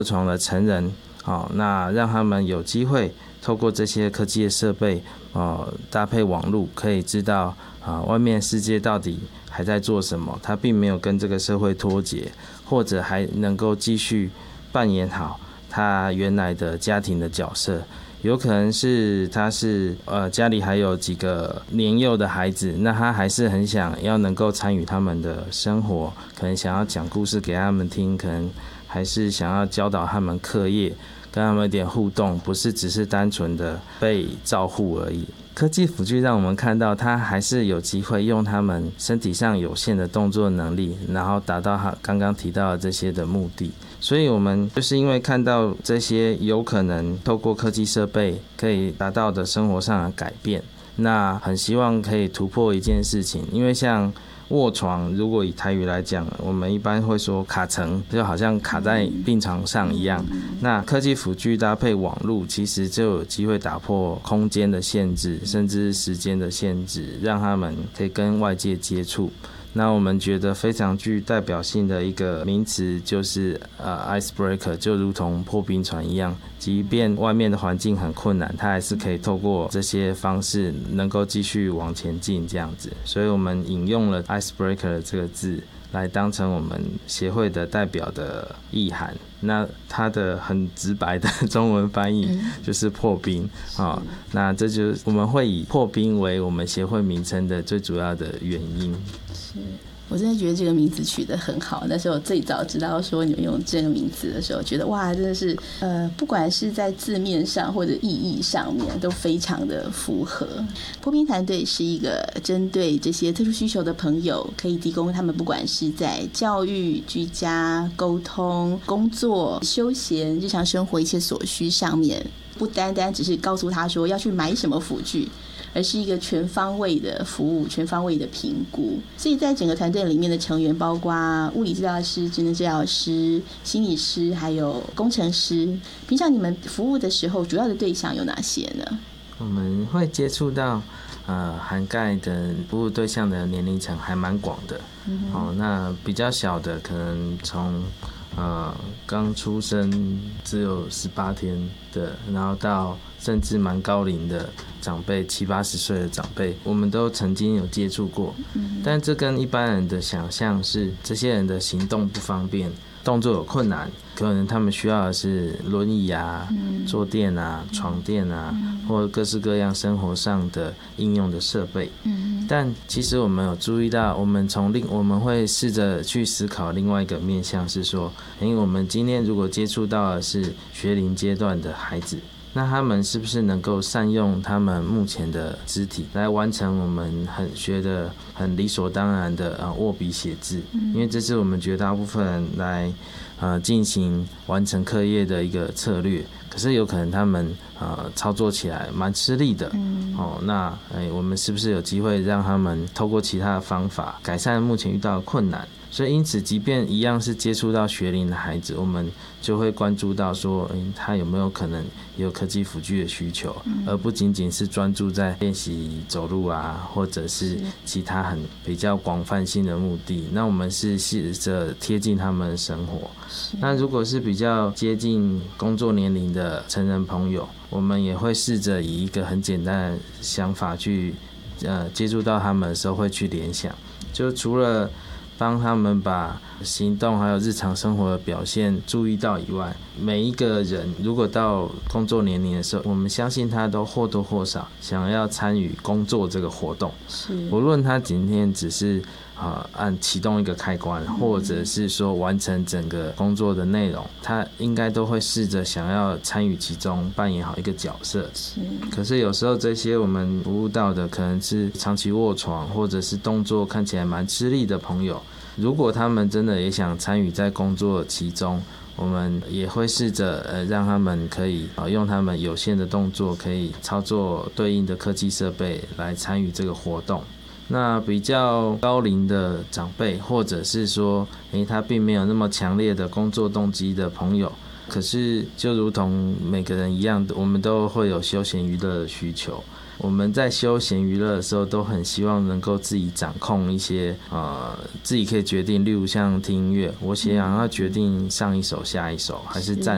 床的成人，那让他们有机会透过这些科技的设备，搭配网络，可以知道外面世界到底还在做什么，他并没有跟这个社会脱节，或者还能够继续扮演好他原来的家庭的角色。有可能是他是家里还有几个年幼的孩子，那他还是很想要能够参与他们的生活，可能想要讲故事给他们听，可能还是想要教导他们课业，跟他们有点互动，不是只是单纯的被照护而已。科技辅具让我们看到他还是有机会用他们身体上有限的动作能力，然后达到他刚刚提到的这些的目的。所以我们就是因为看到这些有可能透过科技设备可以达到的生活上的改变，那很希望可以突破一件事情。因为像卧床，如果以台语来讲，我们一般会说卡层，就好像卡在病床上一样。那科技辅具搭配网络，其实就有机会打破空间的限制，甚至时间的限制，让他们可以跟外界接触。那我们觉得非常具代表性的一个名词就是icebreaker， 就如同破冰船一样，即便外面的环境很困难，它还是可以透过这些方式能够继续往前进这样子。所以我们引用了 icebreaker 这个字来当成我们协会的代表的意涵。那它的很直白的中文翻译就是破冰，那这就是我们会以破冰为我们协会名称的最主要的原因。 是，我真的觉得这个名字取得很好。那时候最早知道说你们用这个名字的时候，觉得哇，真的是不管是在字面上或者意义上面都非常的符合。破冰团队是一个针对这些特殊需求的朋友，可以提供他们不管是在教育、居家、沟通、工作、休闲、日常生活一切所需上面，不单单只是告诉他说要去买什么辅具，而是一个全方位的服务，全方位的评估。所以在整个团队里面的成员包括物理治疗师、职能治疗师、心理师还有工程师。平常你们服务的时候主要的对象有哪些呢？ 我们会接触到涵盖的服务对象的年龄层还蛮广的。那比较小的可能从刚出生只有18天的，然后到甚至蛮高龄的长辈，70-80岁的长辈，我们都曾经有接触过。但这跟一般人的想象是，这些人的行动不方便，动作有困难，可能他们需要的是轮椅啊、坐垫啊、床垫啊，或各式各样生活上的应用的设备。但其实我们有注意到，我们会试着去思考另外一个面向，是说，因为我们今天如果接触到的是学龄阶段的孩子，那他们是不是能够善用他们目前的肢体来完成我们学得很理所当然的握笔写字？因为这是我们绝大部分人来进行完成课业的一个策略，可是有可能他们操作起来蛮吃力的。那我们是不是有机会让他们透过其他的方法改善目前遇到的困难？所以因此即便一样是接触到学龄的孩子，我们就会关注到说他有没有可能有科技辅具的需求，而不仅仅是专注在练习走路啊，或者是其他很比较广泛性的目的。那我们是试着贴近他们的生活。那如果是比较接近工作年龄的成人朋友，我们也会试着以一个很简单的想法去接触到他们的时候会去联想，就除了帮他们把行动还有日常生活的表现注意到以外，每一个人如果到工作年龄的时候，我们相信他都或多或少想要参与工作这个活动，无论他今天只是按启动一个开关，或者是说完成整个工作的内容，他应该都会试着想要参与其中，扮演好一个角色。可是有时候这些我们服务到的可能是长期卧床，或者是动作看起来蛮吃力的朋友，如果他们真的也想参与在工作其中，我们也会试着让他们可以用他们有限的动作，可以操作对应的科技设备来参与这个活动。那比较高龄的长辈，或者是说他并没有那么强烈的工作动机的朋友，可是就如同每个人一样，我们都会有休闲娱乐的需求。我们在休闲娱乐的时候都很希望能够自己掌控一些自己可以决定，例如像听音乐，我想要决定上一首下一首，还是暂